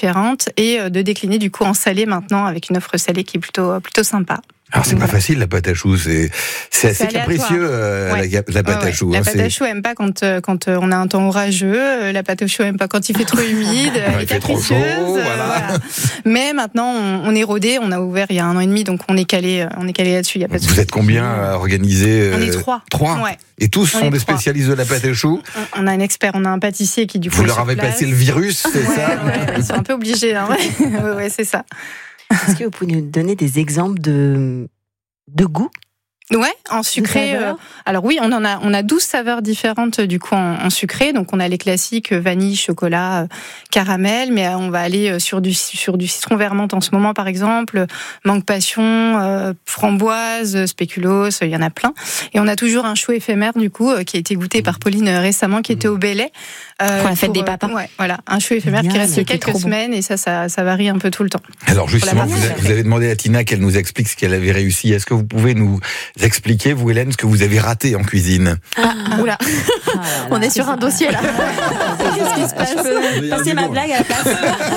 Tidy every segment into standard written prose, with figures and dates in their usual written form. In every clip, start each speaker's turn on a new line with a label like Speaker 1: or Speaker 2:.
Speaker 1: différentes et de décliner du coup en salé maintenant avec une offre salée qui est plutôt sympa.
Speaker 2: Alors c'est pas facile la pâte à choux, c'est assez capricieux la pâte à choux.
Speaker 1: La pâte à choux aime pas quand on a un temps orageux, la pâte à choux aime pas quand il fait trop humide, elle est capricieuse. Voilà. Mais maintenant on est rodé, on a ouvert il y a 1 an et demi, donc on est calé là-dessus. Y a pas de
Speaker 2: Vous êtes combien à organiser?
Speaker 1: On est 3.
Speaker 2: 3
Speaker 1: ouais.
Speaker 2: Et tous sont des spécialistes de la pâte à choux?
Speaker 1: On a un expert, on a un pâtissier qui du coup.
Speaker 2: Vous leur avez passé le virus, c'est ça?
Speaker 1: Ils sont un peu obligés, hein. Ouais, c'est ça.
Speaker 3: Est-ce que vous pouvez nous donner des exemples de goût?
Speaker 1: Ouais, en sucré. Alors oui, on a 12 saveurs différentes du coup en sucré. Donc on a les classiques vanille, chocolat, caramel, mais on va aller sur du citron vermente en ce moment par exemple, mangue passion, framboise, spéculoos, il y en a plein. Et on a toujours un chou éphémère du coup qui a été goûté par Pauline récemment, qui était au Bellay.
Speaker 3: Pour la fête des papas.
Speaker 1: Ouais, voilà, un chou éphémère qui reste quelques semaines et ça varie un peu tout le temps.
Speaker 2: Alors justement, vous avez demandé à Tina qu'elle nous explique ce qu'elle avait réussi. Est-ce que vous pouvez nous expliquer, vous Hélène, ce que vous avez raté en cuisine?
Speaker 4: Oula, on est sur un dossier là.
Speaker 3: Qu'est-ce qui se passe? Je peux passer ma blague à la place.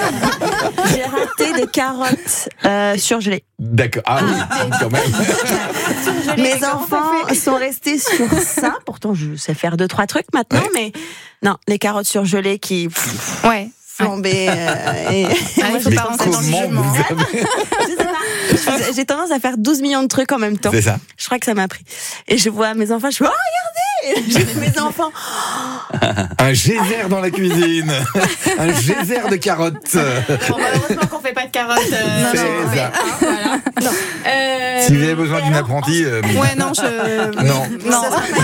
Speaker 3: J'ai raté des carottes surgelées.
Speaker 2: D'accord. Ah oui, quand même.
Speaker 3: Mes enfants sont restés sur ça. Pourtant, je sais faire 2-3 trucs maintenant, mais non, les carottes surgelées qui flambaient.
Speaker 1: Il faut pas rentrer dans le jugement.
Speaker 3: Je sais pas. J'ai tendance à faire 12 millions de trucs en même temps.
Speaker 2: C'est ça.
Speaker 3: Je crois que ça m'a pris. Et je vois mes enfants, je fais, oh, regardez! J'ai mes enfants.
Speaker 2: Un geyser dans la cuisine. Un geyser de carottes.
Speaker 1: Bon, heureusement qu'on fait pas de carottes.
Speaker 2: C'est ça.
Speaker 1: Voilà. Non.
Speaker 2: Si vous avez besoin d'une apprentie.
Speaker 1: Ouais, non, non.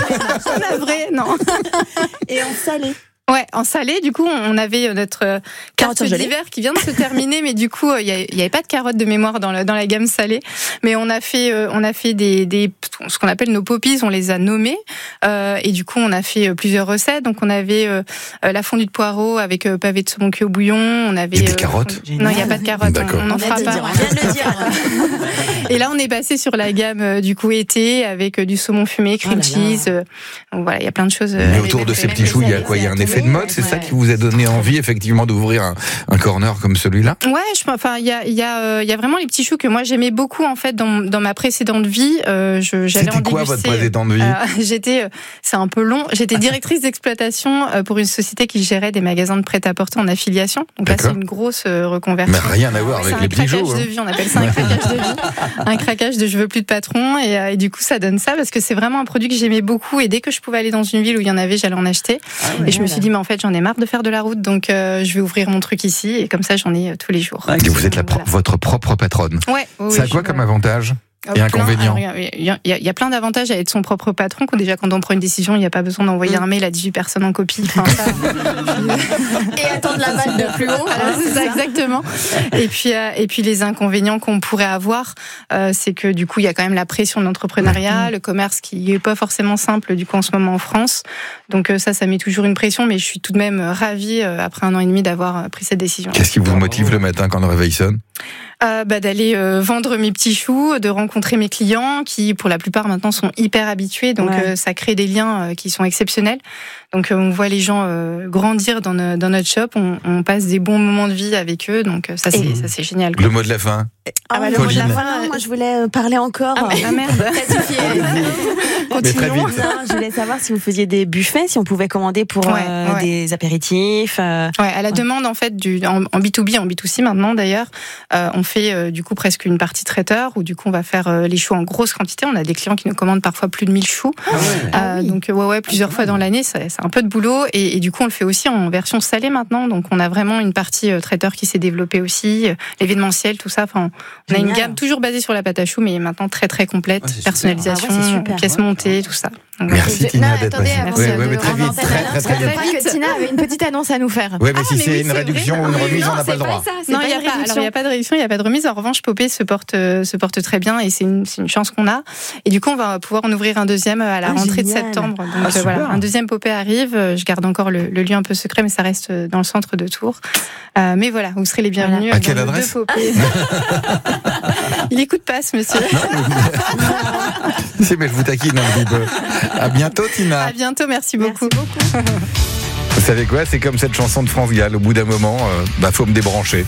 Speaker 1: La vraie, non.
Speaker 3: Et en salé.
Speaker 1: Ouais, en salé, du coup, on avait notre carte d'hiver qui vient de se terminer, mais du coup, il y avait pas de carottes de mémoire dans la gamme salée, mais on a fait des ce qu'on appelle nos poppies, on les a nommés, et du coup, on a fait plusieurs recettes. Donc, on avait la fondue de poireaux avec pavé de saumon cuit au bouillon. On avait
Speaker 2: des carottes.
Speaker 1: Non, il y a pas de carottes.
Speaker 2: D'accord.
Speaker 1: On n'en fera pas.
Speaker 3: On vient de le dire.
Speaker 1: Et là, on est passé sur la gamme du coup été avec du saumon fumé, cream cheese. Donc voilà, il y a plein de choses.
Speaker 2: Mais autour de ces petits choux, il y a quoi? Il y a un effet de mode, c'est ça qui vous a donné envie effectivement d'ouvrir un corner comme celui-là?
Speaker 1: Ouais, il y a vraiment les petits choux que moi j'aimais beaucoup en fait dans ma précédente vie. J'allais en déguster. C'était
Speaker 2: quoi votre précédente vie?
Speaker 1: C'est un peu long. J'étais directrice d'exploitation pour une société qui gérait des magasins de prêt-à-porter en affiliation. Donc là, c'est une grosse reconversion.
Speaker 2: Mais rien à voir avec les petits choux.
Speaker 1: C'est un craquage de vie. On appelle ça un craquage de vie. Un craquage de je veux plus de patron et du coup ça donne ça parce que c'est vraiment un produit que j'aimais beaucoup et dès que je pouvais aller dans une ville où il y en avait, j'allais en acheter. Et je me suis dit mais en fait j'en ai marre de faire de la route, donc je vais ouvrir mon truc ici et comme ça j'en ai tous les jours.
Speaker 2: Et vous êtes votre propre patronne.
Speaker 1: Ouais.
Speaker 2: Ça a quoi comme avantage et inconvénient?
Speaker 1: Il y a plein d'avantages à être son propre patron. Quand on prend une décision, il n'y a pas besoin d'envoyer un mail à 18 personnes en copie.
Speaker 4: Et attendre la balle de plus haut.
Speaker 1: Voilà, c'est ça, exactement. Et puis les inconvénients qu'on pourrait avoir, c'est que du coup, il y a quand même la pression de l'entrepreneuriat, le commerce qui est pas forcément simple du coup en ce moment en France. Donc ça met toujours une pression, mais je suis tout de même ravie après 1 an et demi d'avoir pris cette décision.
Speaker 2: Qu'est-ce qui vous motive le matin quand le réveil sonne?
Speaker 1: D'aller vendre mes petits choux, de rencontrer mes clients qui, pour la plupart maintenant, sont hyper habitués. Donc ça crée des liens qui sont exceptionnels. Donc on voit les gens grandir dans notre shop. On passe des bons moments de vie avec eux. Donc ça c'est génial.
Speaker 2: Le mot de la fin.
Speaker 3: Le mot de la fin, moi je voulais parler encore.
Speaker 1: Ah merde.
Speaker 2: Mais très vite.
Speaker 3: Non, je voulais savoir si vous faisiez des buffets, si on pouvait commander pour des apéritifs.
Speaker 1: À la demande en fait en B2B, en B2C maintenant d'ailleurs, on fait du coup presque une partie traiteur où du coup on va faire les choux en grosse quantité. On a des clients qui nous commandent parfois plus de 1000 choux. Donc plusieurs fois dans l'année, c'est un peu de boulot et du coup on le fait aussi en version salée maintenant. Donc on a vraiment une partie traiteur qui s'est développée aussi, l'événementiel, tout ça. Enfin, on a une gamme toujours basée sur la pâte à choux, mais maintenant très très complète, personnalisation, pièces montées, tout ça. Donc,
Speaker 2: merci Tina d'être
Speaker 4: passée.
Speaker 2: Très vite, très vite.
Speaker 4: Que Tina avait une petite annonce à nous faire.
Speaker 2: Oui, mais si c'est une réduction ou une remise, on n'a pas le droit.
Speaker 1: Non, il n'y a pas de réduction, il n'y a pas de remise. En revanche, Popé se porte très bien et c'est une chance qu'on a. Et du coup, on va pouvoir en ouvrir un deuxième à la rentrée de septembre. Donc voilà, un deuxième Popé arrive. Je garde encore le lieu un peu secret, mais ça reste dans le centre de Tours. Mais voilà, vous serez les bienvenus.
Speaker 2: À quelle adresse?
Speaker 1: Il écoute pas, ce monsieur.
Speaker 2: Si, mais je vous taquine un petit peu. À bientôt, Tina.
Speaker 1: À bientôt, merci beaucoup.
Speaker 2: Vous savez quoi? C'est comme cette chanson de France Gall. Au bout d'un moment, faut me débrancher.